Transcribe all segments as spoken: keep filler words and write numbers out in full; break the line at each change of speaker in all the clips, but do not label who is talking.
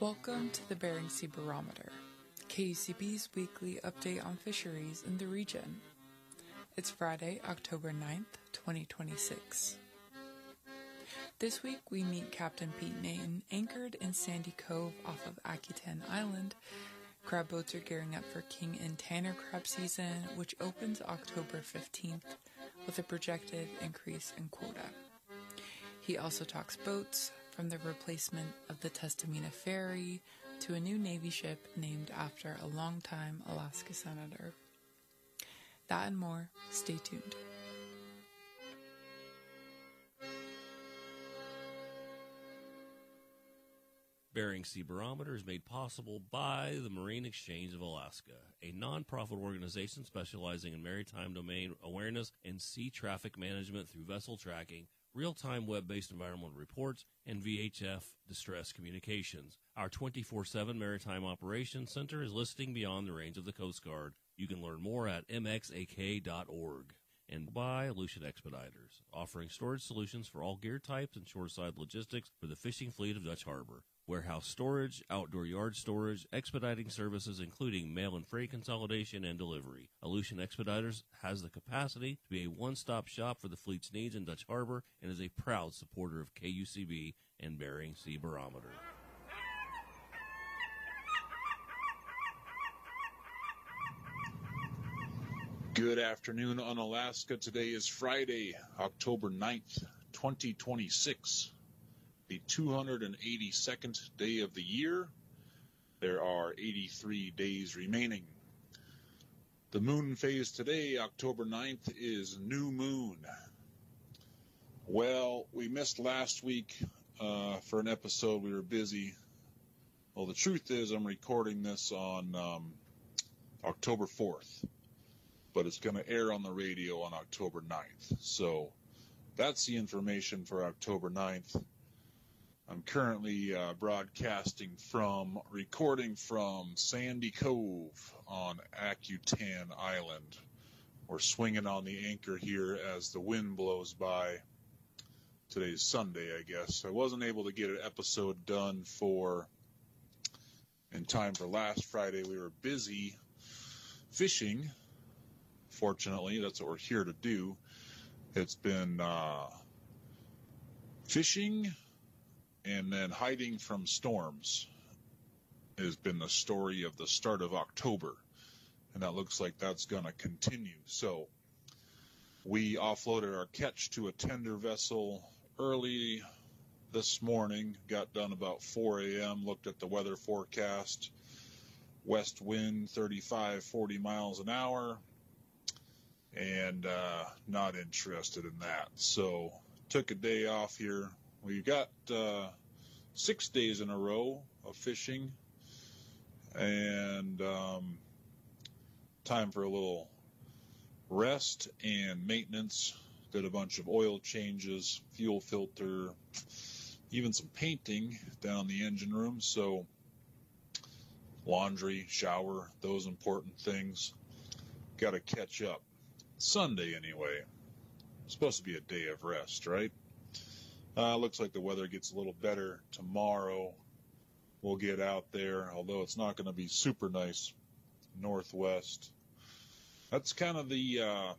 Welcome to the Bering Sea Barometer, K U C B's weekly update on fisheries in the region. It's Friday, October ninth, twenty twenty-six. This week we meet Captain Pete Nain, anchored in Sandy Cove off of Akutan Island. Crab boats are gearing up for king and tanner crab season, which opens October fifteenth with a projected increase in quota. He also talks boats, from the replacement of the Tustumena Ferry to a new Navy ship named after a longtime Alaska senator. That and more. Stay tuned.
Bering Sea Barometer is made possible by the Marine Exchange of Alaska, a non-profit organization specializing in maritime domain awareness and sea traffic management through vessel tracking, real-time web-based environmental reports, and V H F distress communications. Our twenty-four seven Maritime Operations Center is listing beyond the range of the Coast Guard. You can learn more at m x a k dot org. And by Aleutian Expeditors, offering storage solutions for all gear types and shoreside logistics for the fishing fleet of Dutch Harbor. Warehouse storage, outdoor yard storage, expediting services including mail and freight consolidation and delivery. Aleutian Expeditors has the capacity to be a one-stop shop for the fleet's needs in Dutch Harbor and is a proud supporter of K U C B and Bering Sea Barometer.
Good afternoon on Alaska. Today is Friday, October ninth, twenty twenty-six. The two hundred eighty-second day of the year. There are eighty-three days remaining. The moon phase today, October ninth, is new moon. Well, we missed last week uh, for an episode. We were busy. Well, the truth is I'm recording this on um, October fourth, but it's going to air on the radio on October ninth. So that's the information for October ninth. I'm currently uh, broadcasting from, recording from Sandy Cove on Akutan Island. We're swinging on the anchor here as the wind blows by. Today's Sunday, I guess. I wasn't able to get an episode done for, in time for last Friday. We were busy fishing. Fortunately, that's what we're here to do. It's been uh, fishing and then hiding from storms has been the story of the start of October. And that looks like that's going to continue. So we offloaded our catch to a tender vessel early this morning. Got done about four a.m., looked at the weather forecast. West wind thirty-five, forty miles an hour. And uh, not interested in that. So took a day off here. We got uh, six days in a row of fishing, and um, time for a little rest and maintenance. Did a bunch of oil changes, fuel filter, even some painting down the engine room. So laundry, shower, those important things. Got to catch up. Sunday anyway. It's supposed to be a day of rest, right? Uh, looks like the weather gets a little better tomorrow. We'll get out there, although it's not going to be super nice northwest. That's kind of the, uh,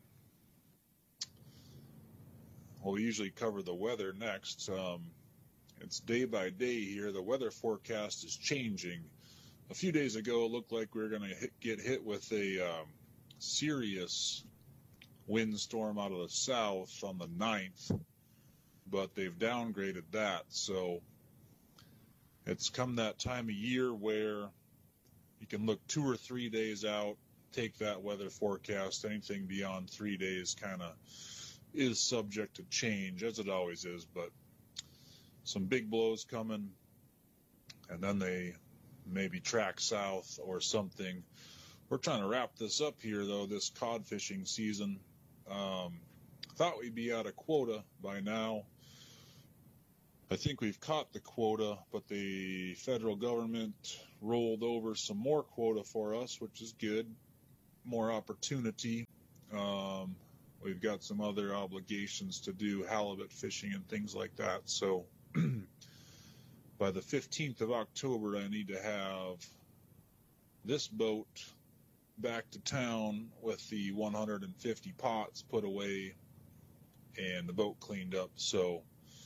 well, we usually cover the weather next. Um, it's day by day here. The weather forecast is changing. A few days ago, it looked like we were going to get hit with a um, serious windstorm out of the south on the ninth. But they've downgraded that, so it's come that time of year where you can look two or three days out, take that weather forecast. Anything beyond three days kind of is subject to change, as it always is, but some big blows coming, and then they maybe track south or something. We're trying to wrap this up here, though, this cod fishing season. Um, thought we'd be out of quota by now. I think we've caught the quota, but the federal government rolled over some more quota for us, which is good. More opportunity. Um, we've got some other obligations to do, halibut fishing and things like that. So by the fifteenth of October, I need to have this boat back to town with the one hundred fifty pots put away and the boat cleaned up. So,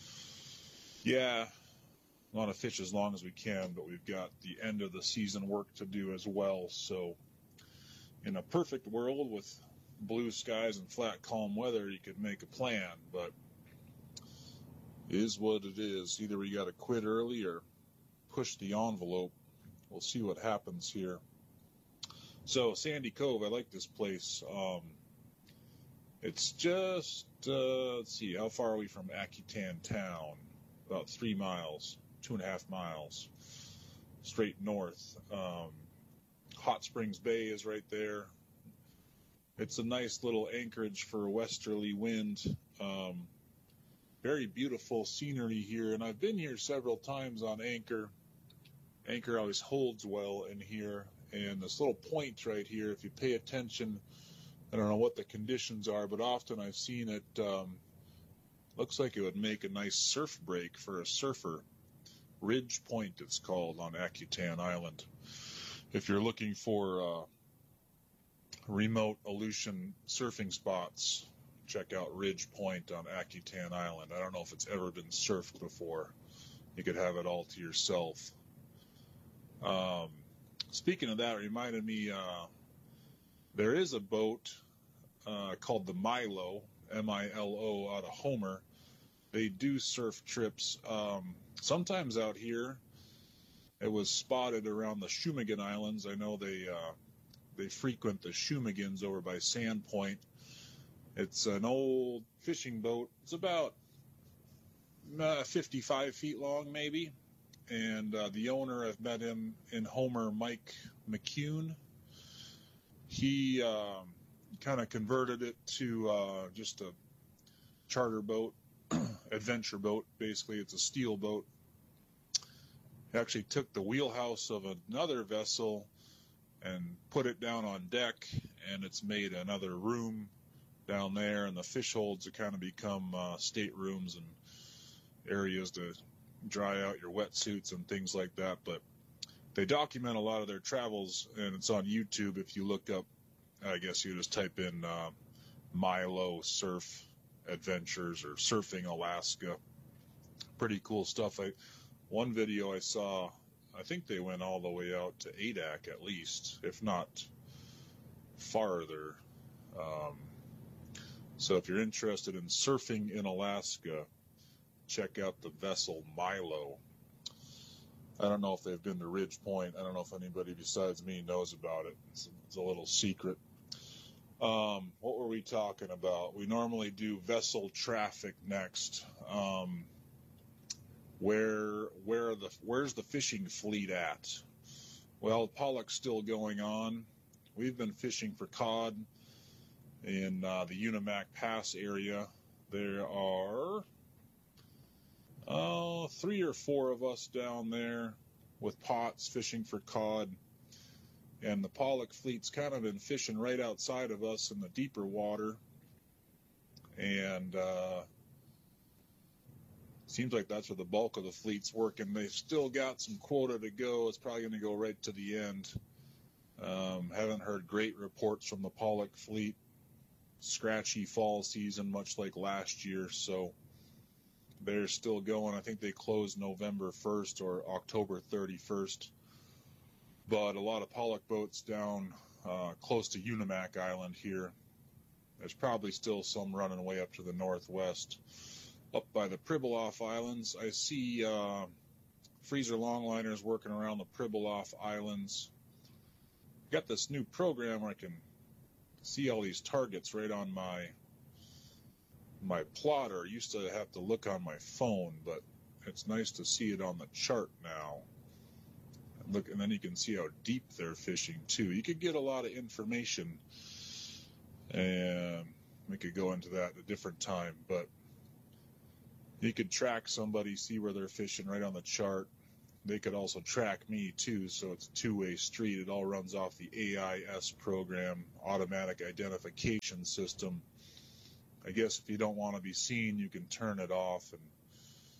yeah, I want to fish as long as we can, but we've got the end of the season work to do as well. So, in a perfect world with blue skies and flat, calm weather, you could make a plan, but it is what it is. Either we got to quit early or push the envelope. We'll see what happens here. So, Sandy Cove, I like this place. Um, it's just, uh, let's see, how far are we from Akutan town? About three miles, two and a half miles, straight north. Um, Hot Springs Bay is right there. It's a nice little anchorage for a westerly wind. Um, very beautiful scenery here, and I've been here several times on Anchor. Anchor always holds well in here, and this little point right here, if you pay attention, I don't know what the conditions are, but often I've seen it, um, looks like it would make a nice surf break for a surfer. Ridge Point, it's called, on Akutan Island. If you're looking for uh, remote Aleutian surfing spots, check out Ridge Point on Akutan Island. I don't know if it's ever been surfed before. You could have it all to yourself. Um, speaking of that, it reminded me, uh, there is a boat uh, called the Milo, M I L O, out of Homer. They do surf trips. Um, sometimes out here, it was spotted around the Shumagon Islands. I know they uh, they frequent the Shumagons over by Sandpoint. It's an old fishing boat. It's about uh, fifty-five feet long, maybe. And uh, the owner, I've met him in Homer, Mike McCune. He um, kind of converted it to uh, just a charter boat, adventure boat. Basically, it's a steel boat. He actually took the wheelhouse of another vessel and put it down on deck, and it's made another room down there, and the fish holds have kind of become uh, staterooms and areas to dry out your wetsuits and things like that. But they document a lot of their travels, and it's on YouTube. If you look up, I guess you just type in uh, Milo Surf Adventures or Surfing Alaska. Pretty cool stuff. I, one video I saw, I think they went all the way out to Adak at least, if not farther. Um, so if you're interested in surfing in Alaska, check out the vessel Milo. I don't know if they've been to Ridge Point. I don't know if anybody besides me knows about it. It's, it's a little secret. Um, what were we talking about? We normally do vessel traffic next. Um, where where are the where's the fishing fleet at? Well, pollock's still going on. We've been fishing for cod in uh, the Unimac Pass area. There are uh, three or four of us down there with pots fishing for cod. And the pollock fleet's kind of been fishing right outside of us in the deeper water. And uh, seems like that's where the bulk of the fleet's working. They've still got some quota to go. It's probably going to go right to the end. Um, haven't heard great reports from the pollock fleet. Scratchy fall season, much like last year. So they're still going. I think they closed November first or October thirty-first. But a lot of pollock boats down uh, close to Unimac Island here. There's probably still some running way up to the northwest. Up by the Pribilof Islands, I see uh, freezer longliners working around the Pribilof Islands. Got this new program where I can see all these targets right on my my plotter. I used to have to look on my phone, but it's nice to see it on the chart now. And look, and then you can see how deep they're fishing too. You could get a lot of information, and we could go into that at a different time, but you could track somebody, see where they're fishing right on the chart. They could also track me too, so it's a two-way street. It all runs off the A I S program, Automatic Identification System. I guess if you don't want to be seen, you can turn it off and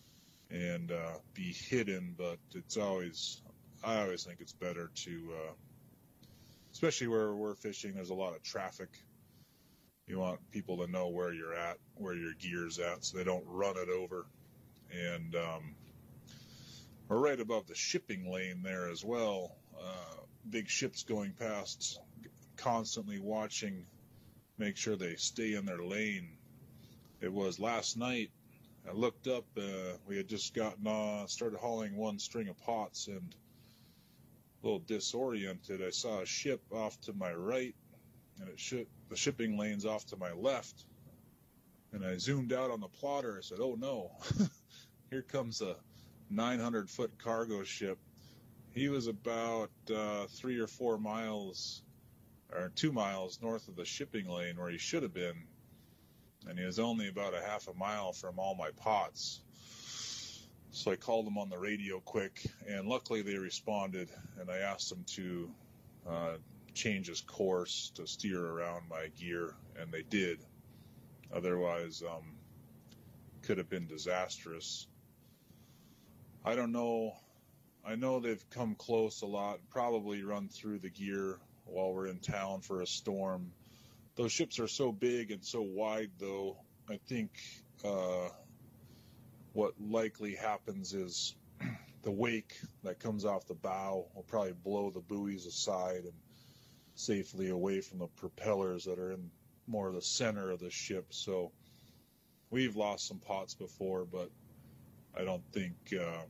and uh, be hidden, but it's always, I always think it's better to, uh, especially where we're fishing, there's a lot of traffic. You want people to know where you're at, where your gear's at, so they don't run it over. And um, we're right above the shipping lane there as well. Uh, big ships going past, constantly watching, make sure they stay in their lane. It was last night, I looked up, uh, we had just gotten uh, started hauling one string of pots, and a little disoriented, I saw a ship off to my right, and it sh- the shipping lane's off to my left. And I zoomed out on the plotter. I said, oh no, here comes a nine hundred foot cargo ship. He was about uh, three or four miles, or two miles north of the shipping lane where he should have been. And he was only about a half a mile from all my pots. So I called them on the radio quick, and luckily they responded, and I asked them to uh, change his course to steer around my gear, and they did. Otherwise, um, could have been disastrous. I don't know. I know they've come close a lot, probably run through the gear while we're in town for a storm. Those ships are so big and so wide, though, I think uh, what likely happens is the wake that comes off the bow will probably blow the buoys aside and safely away from the propellers that are in more of the center of the ship. So we've lost some pots before, but I don't think uh,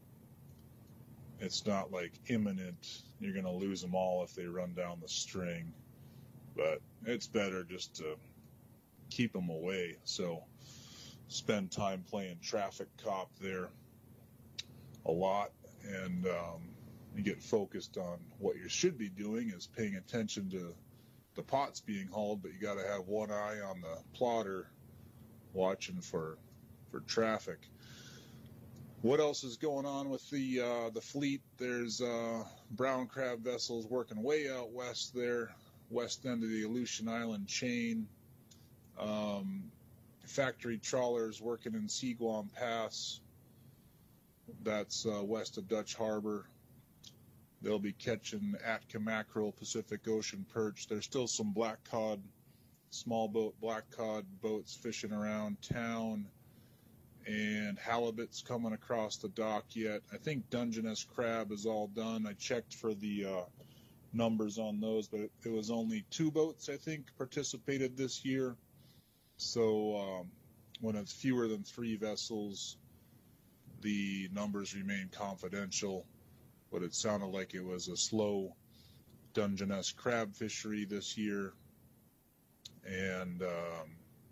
it's not like imminent. You're going to lose them all if they run down the string. But it's better just to keep them away. So spend time playing traffic cop there a lot, and um, you get focused on what you should be doing is paying attention to the pots being hauled, but you got to have one eye on the plotter watching for for traffic. What else is going on with the uh, the fleet? There's uh, brown crab vessels working way out west there, west end of the Aleutian Island chain. Um, factory trawlers working in Seguam Pass. That's uh, west of Dutch Harbor. They'll be catching Atka mackerel, Pacific Ocean perch. There's still some black cod, small boat black cod boats fishing around town, and halibut's coming across the dock yet. I think Dungeness crab is all done. I checked for the uh, numbers on those, but it, it was only two boats, I think, participated this year. So um, when it's fewer than three vessels, the numbers remain confidential. But it sounded like it was a slow Dungeness crab fishery this year. And um,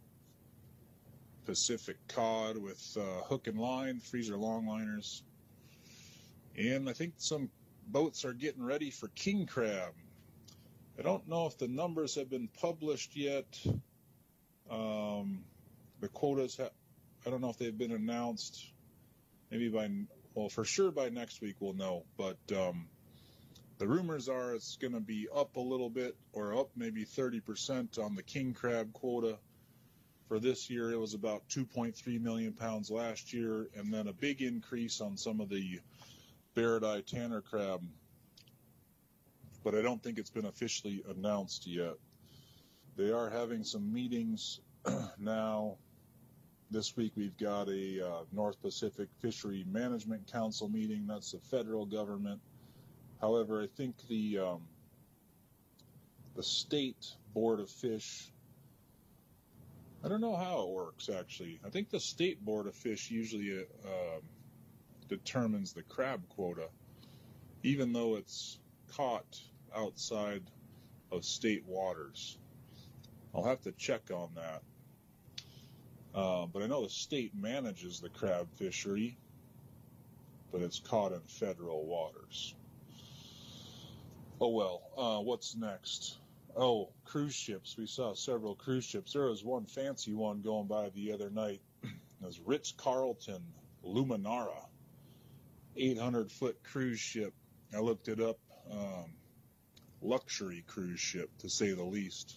Pacific cod with uh, hook and line, freezer longliners. And I think some boats are getting ready for king crab. I don't know if the numbers have been published yet. Um, the quotas, ha- I don't know if they've been announced. Maybe by, well, for sure by next week we'll know. But um, the rumors are it's going to be up a little bit, or up maybe thirty percent on the king crab quota. For this year, it was about two point three million pounds last year, and then a big increase on some of the Barredi Tanner crab. But I don't think it's been officially announced yet. They are having some meetings now. This week we've got a uh, North Pacific Fishery Management Council meeting. That's the federal government. However, I think the um, the state board of fish, I don't know how it works actually. I think the state board of fish usually uh, determines the crab quota, even though it's caught outside of state waters. I'll have to check on that. Uh, but I know the state manages the crab fishery, but it's caught in federal waters. Oh well, uh, what's next? Oh, cruise ships. We saw several cruise ships. There was one fancy one going by the other night. It was Ritz-Carlton Luminara, eight hundred foot cruise ship. I looked it up. Um, luxury cruise ship, to say the least.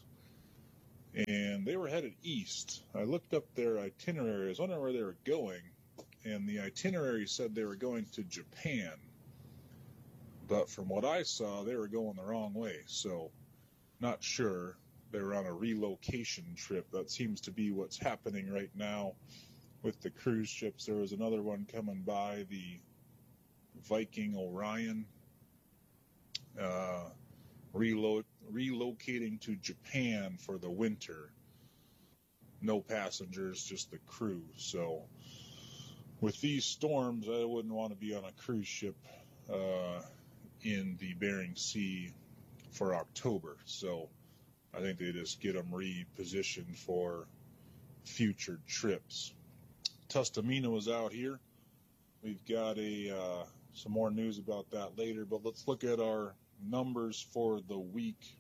And they were headed east. I looked up their itinerary. I was wondering where they were going. and the itinerary said they were going to Japan. But from what I saw, they were going the wrong way, so not sure. They were on a relocation trip. That seems to be what's happening right now with the cruise ships. There was another one coming by, the Viking Orion, uh, relo- relocating to Japan for the winter. No passengers, just the crew. So with these storms, I wouldn't want to be on a cruise ship uh, in the Bering Sea for October. So I think they just get them repositioned for future trips. Tustamina was out here. We've got a uh, some more news about that later, but let's look at our numbers for the week.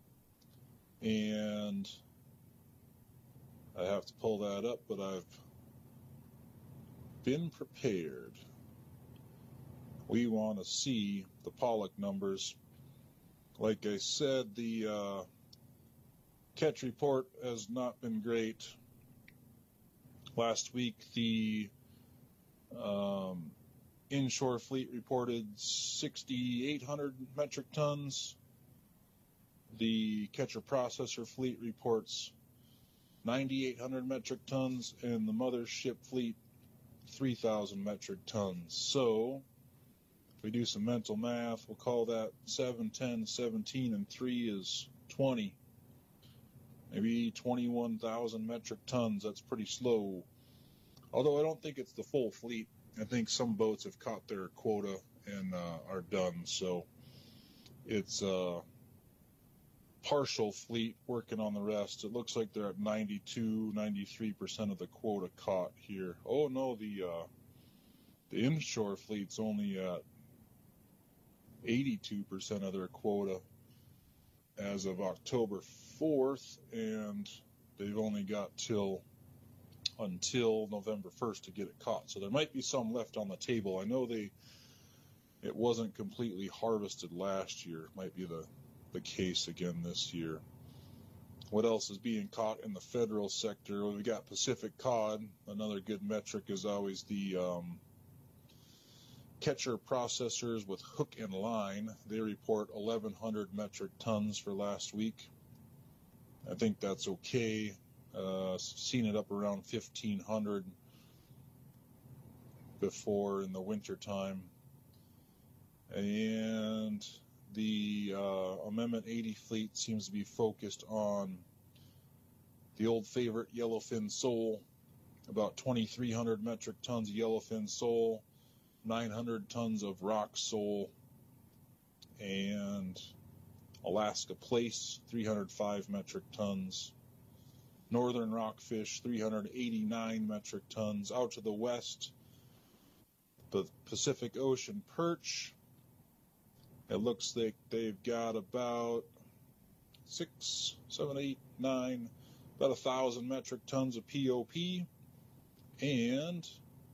And I have to pull that up, but I've been prepared. We want to see the Pollock numbers. Like I said, the uh, catch report has not been great. Last week, the um, inshore fleet reported six thousand eight hundred metric tons. The catcher processor fleet reports nine thousand eight hundred metric tons, and the mothership fleet three thousand metric tons. So if we do some mental math, we'll call that seven, ten, seventeen, and three is twenty. Maybe twenty-one thousand metric tons. That's pretty slow. Although I don't think it's the full fleet. I think some boats have caught their quota and uh, are done. So it's a uh, partial fleet working on the rest. It looks like they're at ninety-two, ninety-three percent of the quota caught here. Oh no, the uh, the inshore fleet's only at eighty-two percent of their quota as of October fourth, and they've only got till until November first to get it caught. So there might be some left on the table. I know they it wasn't completely harvested last year. It might be the, the case again this year. What else is being caught in the federal sector? Well, we got Pacific cod. Another good metric is always the um, catcher processors with hook and line. They report eleven hundred metric tons for last week. I think that's okay. Uh, seen it up around fifteen hundred before in the winter time. And the uh, Amendment eighty fleet seems to be focused on the old favorite yellowfin sole, about twenty-three hundred metric tons of yellowfin sole, nine hundred tons of rock sole, and Alaska plaice, three hundred five metric tons. Northern rockfish, three hundred eighty-nine metric tons. Out to the west, the Pacific Ocean perch, it looks like they've got about six, seven, eight, nine, about a thousand metric tons of P O P, and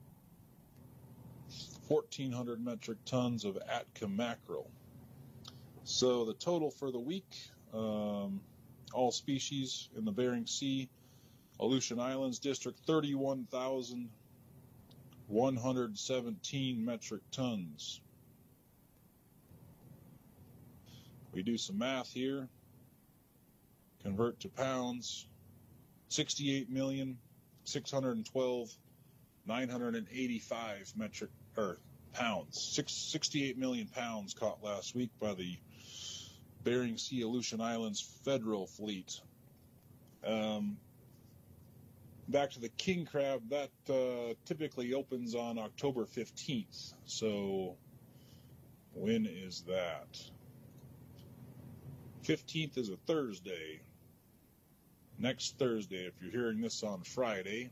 fourteen hundred metric tons of Atka mackerel. So the total for the week, um, all species in the Bering Sea, Aleutian Islands District, thirty-one thousand one hundred seventeen metric tons. We do some math here, convert to pounds, sixty-eight million six hundred twelve thousand nine hundred eighty-five metric or pounds. Six, sixty-eight million pounds caught last week by the Bering Sea Aleutian Islands Federal Fleet. Um, back to the king crab, that uh, typically opens on October fifteenth. So when is that? fifteenth is a Thursday. Next Thursday, if you're hearing this on Friday.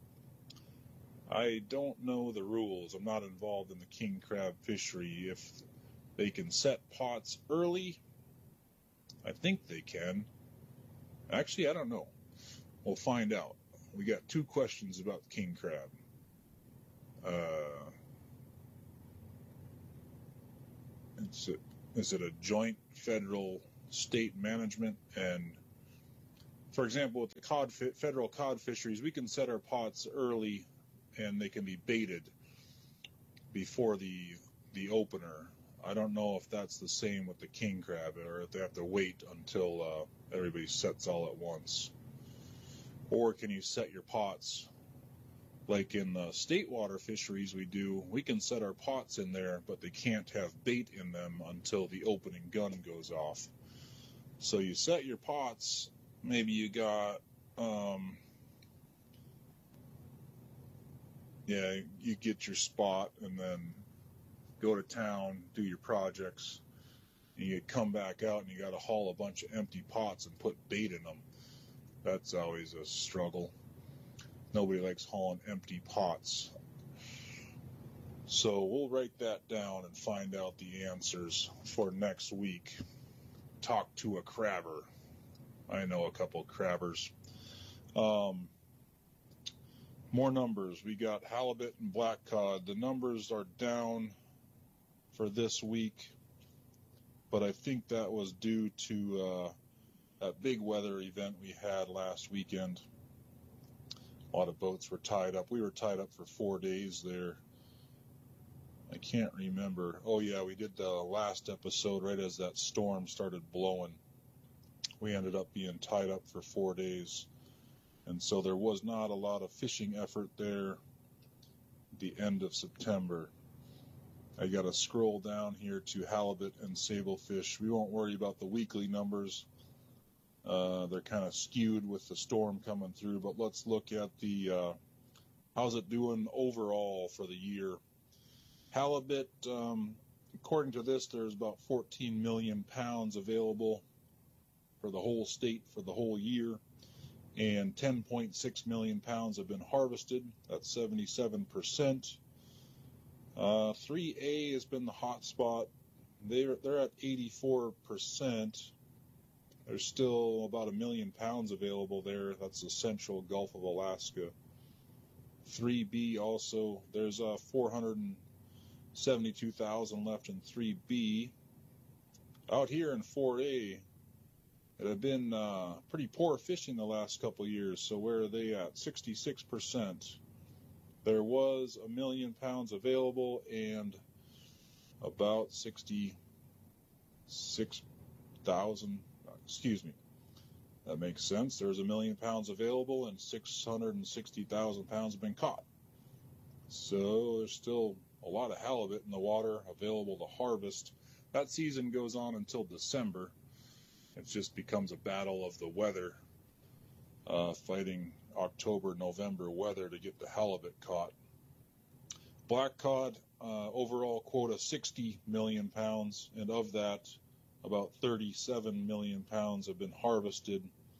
I don't know the rules. I'm not involved in the king crab fishery. If they can set pots early, I think they can. Actually, I don't know. We'll find out. We got two questions about the king crab. Uh, it's a, is it a joint federal state management? And for example, with the cod federal cod fisheries, we can set our pots early and they can be baited before the the opener. I don't know if that's the same with the king crab, or if they have to wait until uh, everybody sets all at once. Or can you set your pots? Like in the state water fisheries we do, we can set our pots in there, but they can't have bait in them until the opening gun goes off. So you set your pots, maybe you got, um, yeah, you get your spot and then go to town, do your projects, and you come back out and you got to haul a bunch of empty pots and put bait in them. That's always a struggle. Nobody likes hauling empty pots. So we'll write that down and find out the answers for next week. Talk to a crabber. I know a couple of crabbers. Um, more numbers. We got halibut and black cod. The numbers are down for this week, but I think that was due to uh, that big weather event we had last weekend. A lot of boats were tied up. We were tied up for four days there. I can't remember. Oh, yeah, we did the last episode right as that storm started blowing. We ended up being tied up for four days. And so there was not a lot of fishing effort there at the end of September. I got to scroll down here to halibut and sablefish. We won't worry about the weekly numbers. Uh, they're kind of skewed with the storm coming through, but let's look at the, uh, how's it doing overall for the year. Halibut, um, according to this, there's about fourteen million pounds available for the whole state for the whole year, and ten point six million pounds have been harvested. That's seventy-seven percent. Uh, three A has been the hot spot. They're, they're at eighty-four percent. There's still about a million pounds available there. That's the central Gulf of Alaska. three B also, there's uh, four hundred seventy-two thousand left in three B. Out here in four A, it had been uh, pretty poor fishing the last couple of years. So where are they at? sixty-six percent. There was a million pounds available and about sixty-six thousand. Excuse me. That makes sense. There's a million pounds available and six hundred sixty thousand pounds have been caught. So there's still a lot of halibut in the water available to harvest. That season goes on until December. It just becomes a battle of the weather, uh, fighting October, November weather to get the halibut caught. Black cod, uh, overall quota sixty million pounds, and of that, about thirty-seven million pounds have been harvested.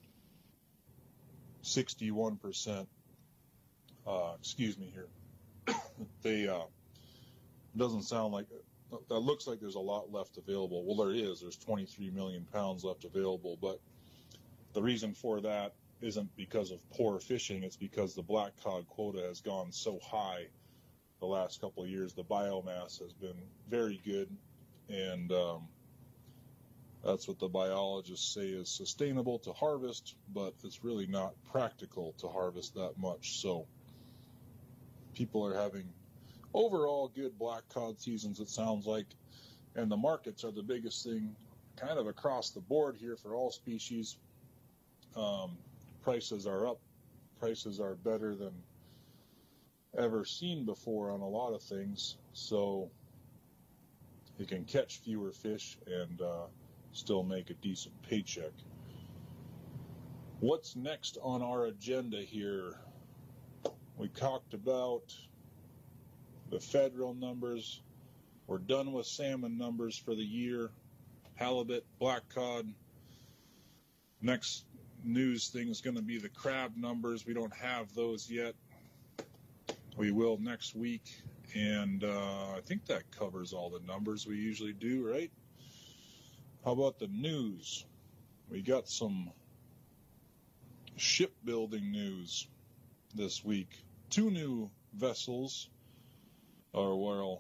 sixty-one percent, uh, excuse me here. they, uh, doesn't sound like, that looks like there's a lot left available. Well, there is. There's twenty-three million pounds left available, but the reason for that isn't because of poor fishing. It's because the black cod quota has gone so high the last couple of years. The biomass has been very good, and um, that's what the biologists say is sustainable to harvest, but it's really not practical to harvest that much. So people are having overall good black cod seasons, it sounds like, and the markets are the biggest thing kind of across the board here for all species. Um, prices are up. Prices are better than ever seen before on a lot of things. So you can catch fewer fish and uh, still make a decent paycheck. What's next on our agenda here? We talked about the federal numbers. We're done with salmon numbers for the year. Halibut, black cod. Next news thing is going to be the crab numbers. We don't have those yet. We will next week. And uh, I think that covers all the numbers we usually do, right? How about the news? We got some shipbuilding news this week. Two new vessels, or well,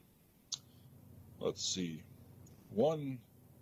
let's see, one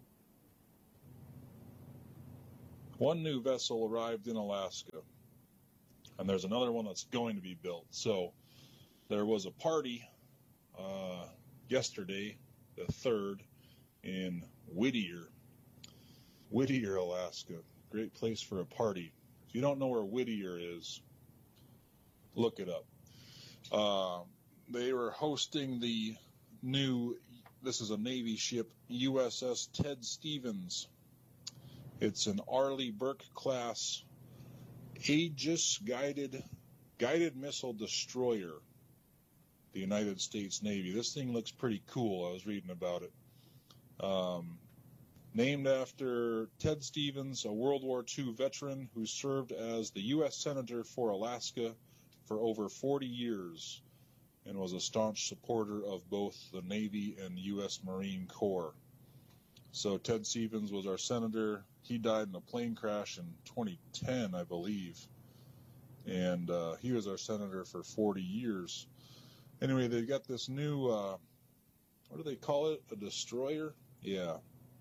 one new vessel arrived in Alaska, and there's another one that's going to be built. So there was a party uh, yesterday, the third, in Whittier, Whittier, Alaska. Great place for a party. If you don't know where Whittier is, look it up. Uh, they were hosting the new, this is a Navy ship, U S S Ted Stevens. It's an Arleigh Burke class Aegis guided guided missile destroyer, the United States Navy. This thing looks pretty cool. I was reading about it. Um, named after Ted Stevens, a World War Two veteran who served as the U S Senator for Alaska for over forty years and was a staunch supporter of both the Navy and U S Marine Corps. So Ted Stevens was our senator. He died in a plane crash in twenty ten, I believe. And uh, he was our senator for forty years. Anyway, they got this new, uh, what do they call it? A destroyer? Yeah.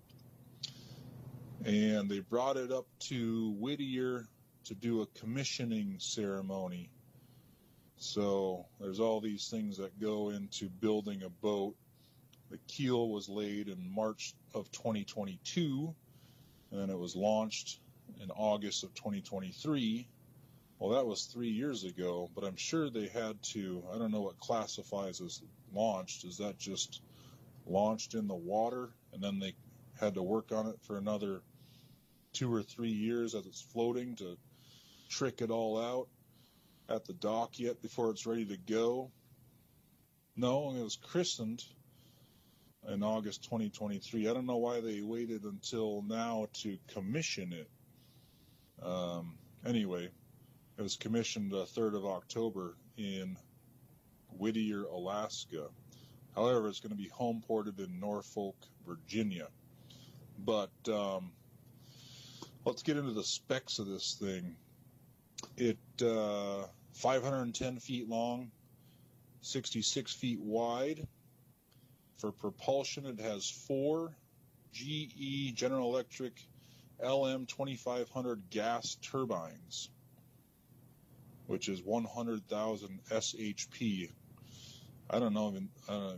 And they brought it up to Whittier to do a commissioning ceremony. So there's all these things that go into building a boat. The keel was laid in March of twenty twenty-two, and it was launched in August of twenty twenty-three. Well, that was three years ago, but I'm sure they had to, I don't know what classifies as launched. Is that just launched in the water, and then they had to work on it for another two or three years as it's floating to trick it all out at the dock yet before it's ready to go? No, it was christened in August twenty twenty-three. I don't know why they waited until now to commission it. Um, anyway, it was commissioned the third of October in Whittier, Alaska. However, it's going to be home ported in Norfolk, Virginia. But um, let's get into the specs of this thing. It uh, five hundred ten feet long, sixty-six feet wide. For propulsion, it has four G E General Electric L M twenty-five hundred gas turbines, which is one hundred thousand S H P. I don't know even uh,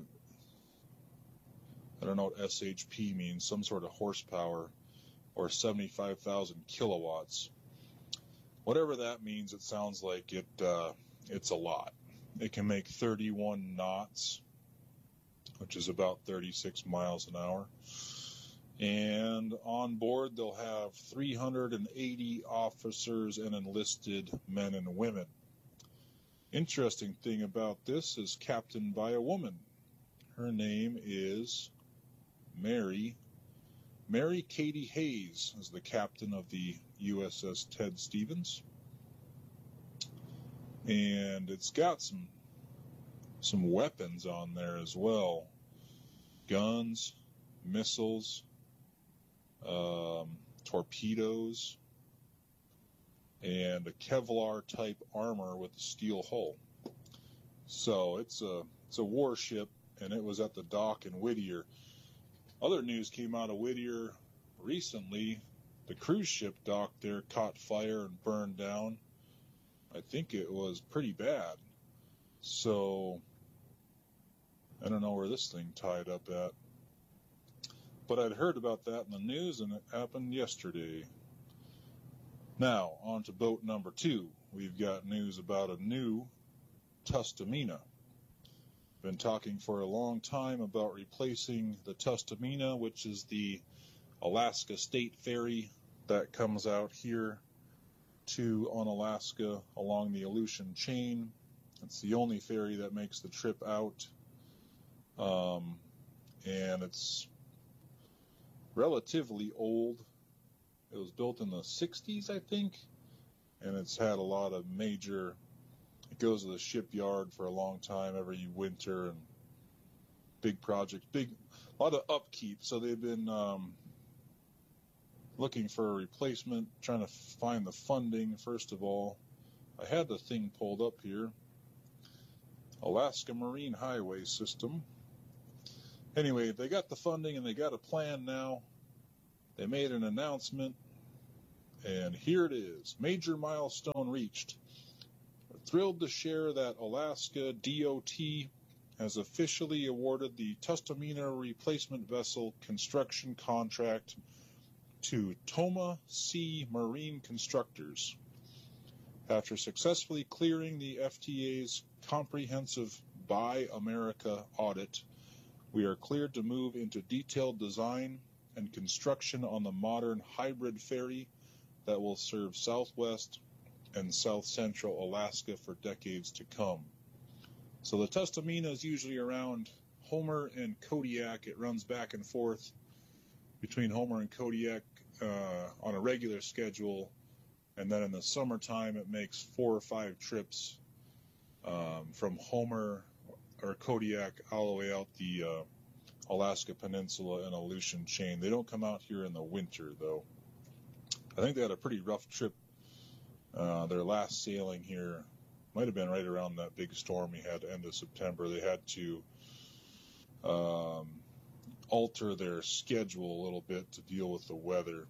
I don't know what S H P means. Some sort of horsepower, or seventy-five thousand kilowatts. Whatever that means, it sounds like it. Uh, it's a lot. It can make thirty-one knots, which is about thirty-six miles an hour. And on board, they'll have three hundred eighty officers and enlisted men and women. Interesting thing about this is captained by a woman. Her name is Mary. Mary Katie Hayes is the captain of the U S S Ted Stevens. And it's got some some weapons on there as well. Guns, missiles, um, torpedoes, and a Kevlar type armor with a steel hull. So it's a it's a warship, and it was at the dock in Whittier. Other news came out of Whittier recently. The cruise ship dock there caught fire and burned down. I think it was pretty bad. So I don't know where this thing tied up at. But I'd heard about that in the news, and it happened yesterday. Now, on to boat number two. We've got news about a new Tustumena. Been talking for a long time about replacing the Tustumena, which is the Alaska State Ferry that comes out here to on Alaska along the Aleutian Chain. It's the only ferry that makes the trip out. Um, and it's relatively old. It was built in the sixties, I think, and it's had a lot of major, it goes to the shipyard for a long time every winter, and big projects, big, a lot of upkeep. So they've been um, looking for a replacement, trying to find the funding, first of all. I had the thing pulled up here. Alaska Marine Highway System. Anyway, they got the funding and they got a plan now. They made an announcement, and here it is. Major milestone reached. thrilled to share that Alaska D O T has officially awarded the Tustumena replacement vessel construction contract to Toma Sea Marine Constructors. After successfully clearing the F T A's comprehensive Buy America audit, we are cleared to move into detailed design and construction on the modern hybrid ferry that will serve Southwest and South Central Alaska for decades to come. So the Tustumena is usually around Homer and Kodiak. It runs back and forth between Homer and Kodiak uh, on a regular schedule, and then in the summertime it makes four or five trips um, from Homer or Kodiak all the way out the uh, Alaska Peninsula and Aleutian Chain. They don't come out here in the winter, though. I think they had a pretty rough trip. Uh, their last sailing here might have been right around that big storm we had end of September. They had to um, alter their schedule a little bit to deal with the weather.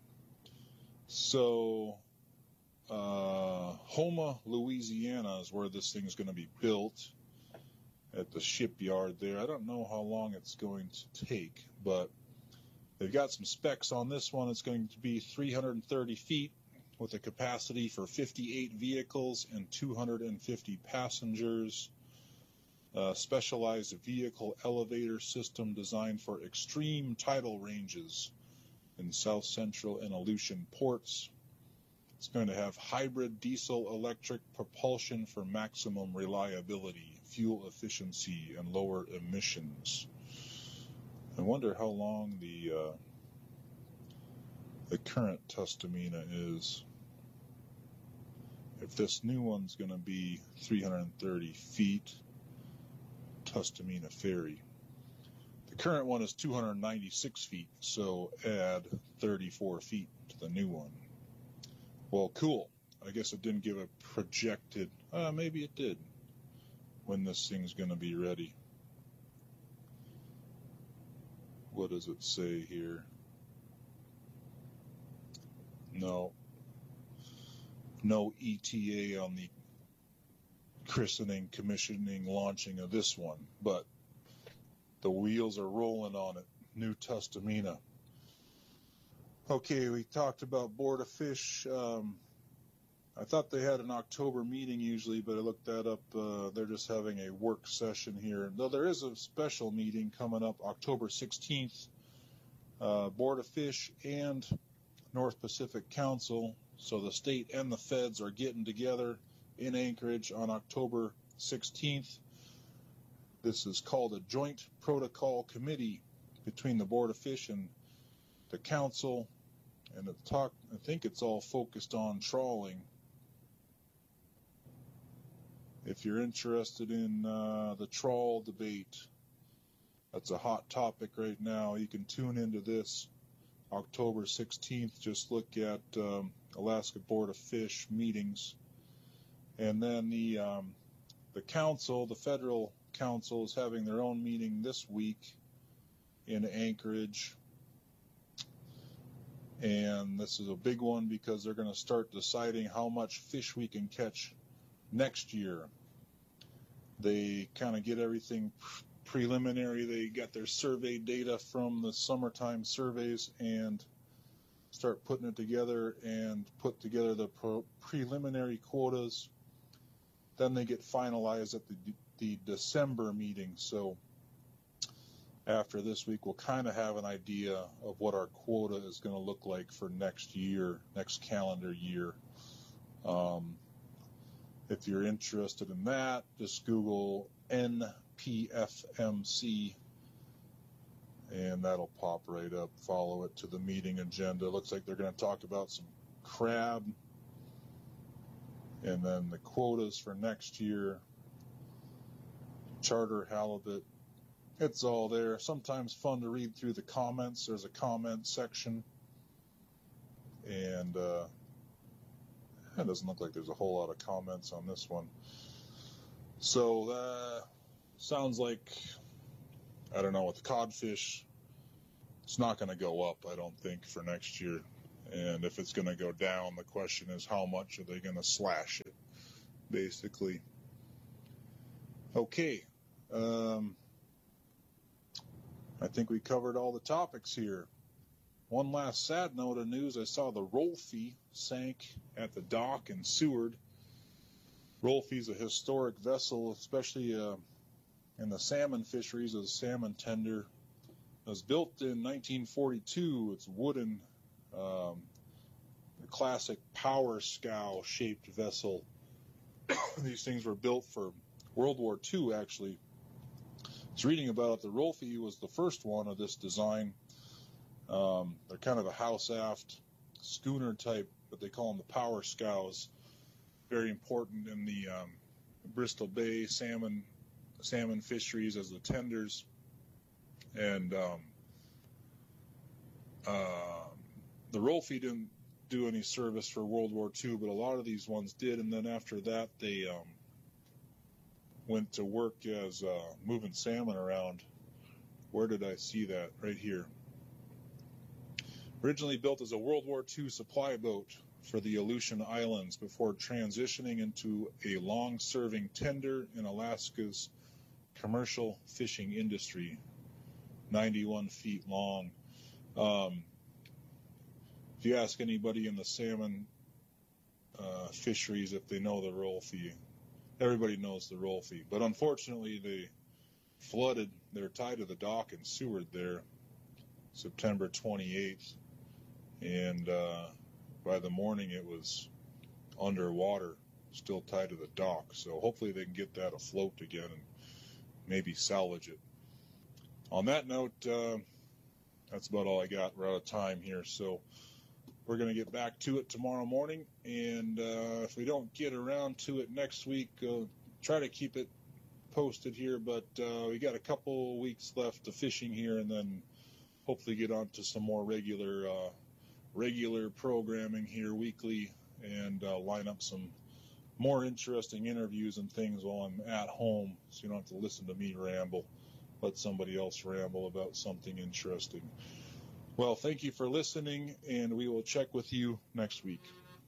So uh, Houma, Louisiana is where this thing's going to be built at the shipyard there. I don't know how long it's going to take, but they've got some specs on this one. It's going to be three hundred thirty feet with a capacity for fifty-eight vehicles and two hundred fifty passengers. A specialized vehicle elevator system designed for extreme tidal ranges in South Central and Aleutian ports. It's going to have hybrid diesel-electric propulsion for maximum reliability, fuel efficiency, and lower emissions. I wonder how long the uh, the current Tustumena is. If this new one's going to be three hundred thirty feet, Tustumena Ferry. The current one is two hundred ninety-six feet, so add thirty-four feet to the new one. Well, cool. I guess it didn't give a projected, uh, maybe it did, when this thing's going to be ready. What does it say here? No. No E T A on the christening, commissioning, launching of this one, but the wheels are rolling on it. New Tustumena. Okay, we talked about Board of Fish. Um, I thought they had an October meeting usually, but I looked that up. Uh, they're just having a work session here. Though there is a special meeting coming up October sixteenth. Uh, Board of Fish and North Pacific Council, so the state and the feds are getting together in Anchorage on October sixteenth. This is called a Joint Protocol Committee between the Board of Fish and the Council, and the talk, I think it's all focused on trawling. If you're interested in uh, the trawl debate, that's a hot topic right now. You can tune into this October sixteenth. Just look at um, Alaska Board of Fish meetings. And then the um, the council, the federal council, is having their own meeting this week in Anchorage. And this is a big one because they're going to start deciding how much fish we can catch next year. They kind of get everything preliminary. They got their survey data from the summertime surveys and start putting it together and put together the pro- preliminary quotas. Then they get finalized at the, the December meeting. So after this week, we'll kind of have an idea of what our quota is going to look like for next year, next calendar year. Um, if you're interested in that, just Google N P F M C, and that'll pop right up. Follow it to the meeting agenda. Looks like they're going to talk about some crab, and then the quotas for next year, charter halibut. It's all there. Sometimes fun to read through the comments. There's a comment section. And uh, it doesn't look like there's a whole lot of comments on this one. So that sounds like, I don't know, with the codfish, it's not going to go up, I don't think, for next year. And if it's going to go down, the question is how much are they going to slash it, basically. Okay. Um, I think we covered all the topics here. One last sad note of news, I saw the Rolfe sank at the dock in Seward. Rolfe is a historic vessel, especially uh, in the salmon fisheries, as a salmon tender. It was built in nineteen forty-two. It's wooden, um, a classic power scow shaped vessel. These things were built for World War Two, actually. I was reading about it. The Rolfe was the first one of this design. Um, they're kind of a house aft schooner type, but they call them the power scows. Very important in the um, Bristol Bay salmon salmon fisheries as the tenders. And um, uh, the Rolfe didn't do any service for World War Two, but a lot of these ones did. And then after that, they um, went to work as uh, moving salmon around. Where did I see that? Right here. Originally built as a World War Two supply boat for the Aleutian Islands before transitioning into a long-serving tender in Alaska's commercial fishing industry, ninety-one feet long. Um, if you ask anybody in the salmon uh, fisheries if they know the Rolfe, everybody knows the Rolfe. But unfortunately, they flooded. They're tied to the dock in Seward there, September twenty-eighth. And uh, by the morning, it was underwater, still tied to the dock. So hopefully they can get that afloat again and maybe salvage it. On that note, uh, that's about all I got. We're out of time here. So we're going to get back to it tomorrow morning. And uh, if we don't get around to it next week, uh, try to keep it posted here. But uh, we got a couple weeks left of fishing here, and then hopefully get on to some more regular uh, regular programming here weekly, and uh, line up some more interesting interviews and things while I'm at home, so you don't have to listen to me ramble. Let somebody else ramble about something interesting. Well, thank you for listening, and we will check with you next week.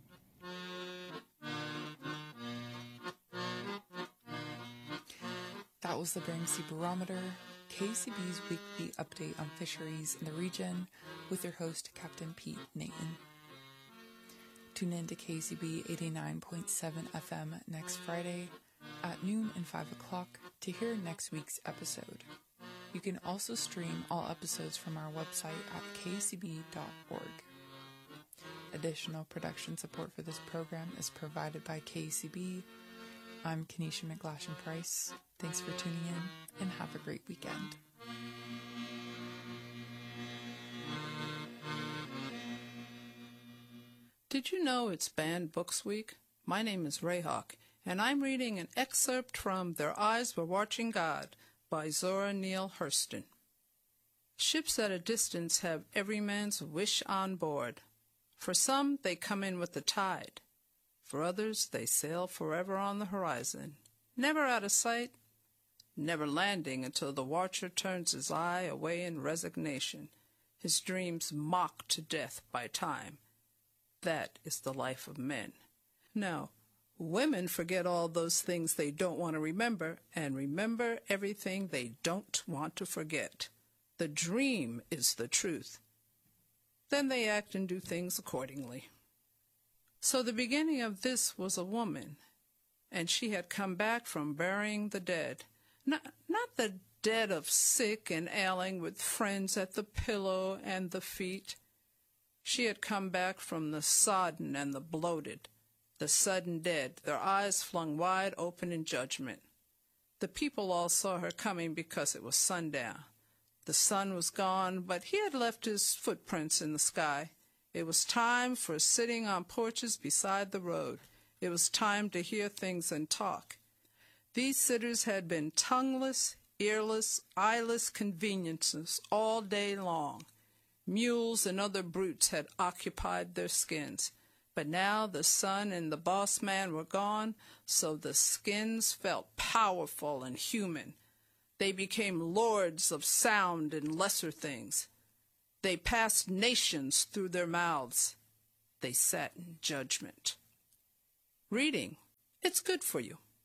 That was the Bering Sea Barometer, K C B's weekly update on fisheries in the region, with your host, Captain Pete Nayton. Tune in to K C B eighty-nine point seven F M next Friday at noon and five o'clock to hear next week's episode. You can also stream all episodes from our website at k c b dot org. Additional production support for this program is provided by K C B. I'm Kenesha McGlashan-Price. Thanks for tuning in, and have a great weekend.
Did you know it's Banned Books Week? My name is Ray Hawk, and I'm reading an excerpt from Their Eyes Were Watching God by Zora Neale Hurston. Ships at a distance have every man's wish on board. For some, they come in with the tide. For others, they sail forever on the horizon, never out of sight, never landing until the watcher turns his eye away in resignation, his dreams mocked to death by time. That is the life of men. Now, women forget all those things they don't want to remember and remember everything they don't want to forget. The dream is the truth. Then they act and do things accordingly. So the beginning of this was a woman, and she had come back from burying the dead. Not, not the dead of sick and ailing with friends at the pillow and the feet. She had come back from the sodden and the bloated, the sudden dead, their eyes flung wide open in judgment. The people all saw her coming because it was sundown. The sun was gone, but he had left his footprints in the sky. It was time for sitting on porches beside the road. It was time to hear things and talk. These sitters had been tongueless, earless, eyeless conveniences all day long. Mules and other brutes had occupied their skins. But now the sun and the boss man were gone, so the skins felt powerful and human. They became lords of sound and lesser things. They passed nations through their mouths. They sat in judgment. Reading, it's good for you.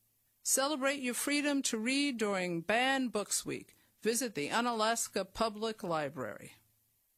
Celebrate your freedom to read during Banned Books Week. Visit the Unalaska Public Library.